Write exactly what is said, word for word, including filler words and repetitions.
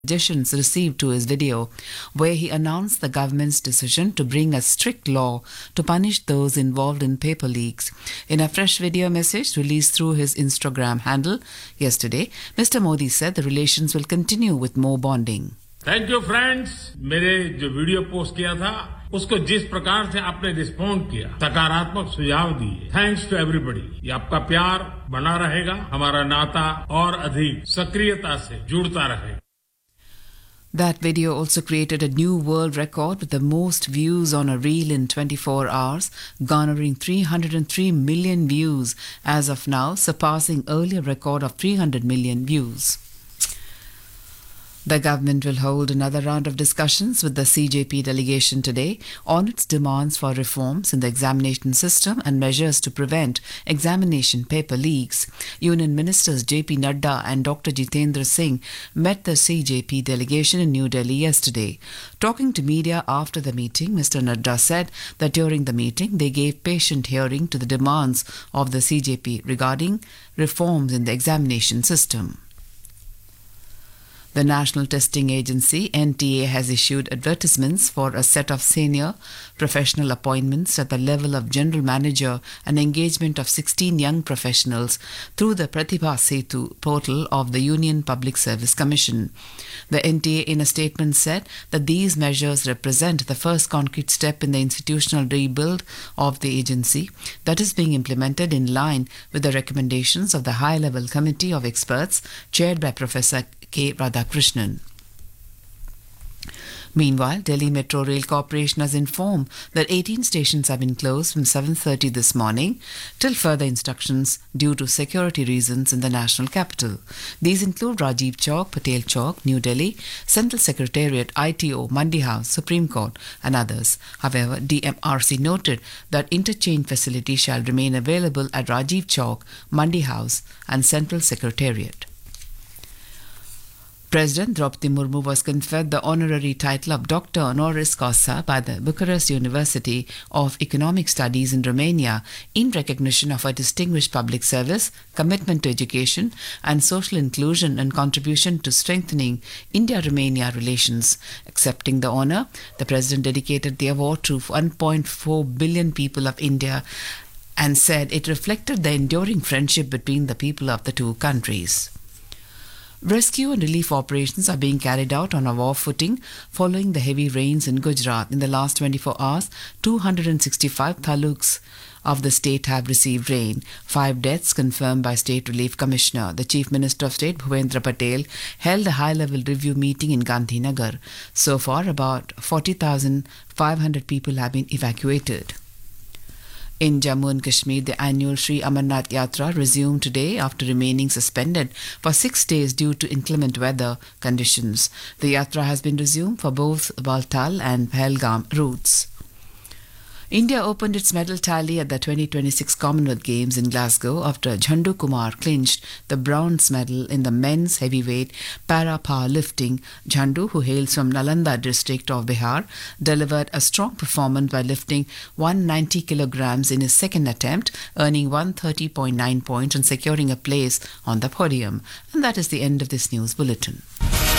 suggestions received to his video, where he announced the government's decision to bring a strict law to punish those involved in paper leaks. In a fresh video message released through his Instagram handle yesterday, Mister Modi said the relations will continue with more bonding. Thank you friends, मेरे जो video post किया था उसको जिस प्रकार से आपने respond किया, सकारात्मक सुझाव दिए, थैंक्स टू एवरीबॉडी। ये आपका प्यार बना रहेगा, हमारा नाता और अधिक सक्रियता से जुड़ता रहेगा। That video also created a new world record with the most views on a reel in twenty-four hours, garnering three hundred three million views as of now, surpassing earlier record of three hundred million views. The government will hold another round of discussions with the C J P delegation today on its demands for reforms in the examination system and measures to prevent examination paper leaks. Union Ministers J P Nadda and Doctor Jitendra Singh met the C J P delegation in New Delhi yesterday. Talking to media after the meeting, Mister Nadda said that during the meeting they gave patient hearing to the demands of the C J P regarding reforms in the examination system. The National Testing Agency, N T A, has issued advertisements for a set of senior professional appointments at the level of General Manager and engagement of sixteen young professionals through the Pratibha Setu portal of the Union Public Service Commission. The N T A in a statement said that these measures represent the first concrete step in the institutional rebuild of the agency that is being implemented in line with the recommendations of the high-level committee of experts chaired by Professor K. Radhakrishnan. Meanwhile, Delhi Metro Rail Corporation has informed that eighteen stations have been closed from seven thirty this morning till further instructions due to security reasons in the national capital. These include Rajiv Chowk, Patel Chowk, New Delhi, Central Secretariat, I T O, Mandi House, Supreme Court and others. However, D M R C noted that interchange facilities shall remain available at Rajiv Chowk, Mandi House and Central Secretariat. President Draupadi Murmu was conferred the honorary title of Doctor Honoris Causa by the Bucharest University of Economic Studies in Romania in recognition of her distinguished public service, commitment to education and social inclusion and contribution to strengthening India-Romania relations. Accepting the honor, the President dedicated the award to one point four billion people of India and said it reflected the enduring friendship between the people of the two countries. Rescue and relief operations are being carried out on a war footing following the heavy rains in Gujarat. In the last twenty-four hours, two hundred sixty-five taluks of the state have received rain. Five deaths confirmed by State Relief Commissioner. The Chief Minister of State, Bhuvendra Patel, held a high-level review meeting in Gandhinagar. So far, about forty thousand five hundred people have been evacuated. In Jammu and Kashmir, the annual Sri Amarnath Yatra resumed today after remaining suspended for six days due to inclement weather conditions. The Yatra has been resumed for both Baltal and Pahalgam routes. India opened its medal tally at the twenty twenty-six Commonwealth Games in Glasgow after Jhandu Kumar clinched the bronze medal in the men's heavyweight para powerlifting. Jhandu, who hails from Nalanda district of Bihar, delivered a strong performance by lifting one hundred ninety kilograms in his second attempt, earning one hundred thirty point nine points and securing a place on the podium. And that is the end of this news bulletin.